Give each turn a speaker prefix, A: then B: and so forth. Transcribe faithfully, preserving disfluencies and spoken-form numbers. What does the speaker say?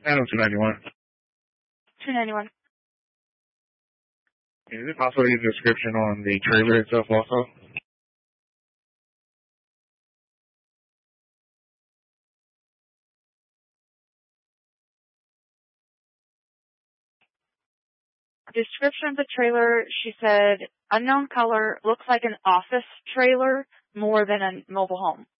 A: Adam two ninety-one.
B: two ninety-one.
A: Is it possible to get a description on the trailer itself also?
B: Description of the trailer, she said, unknown color, looks like an office trailer more than a mobile home.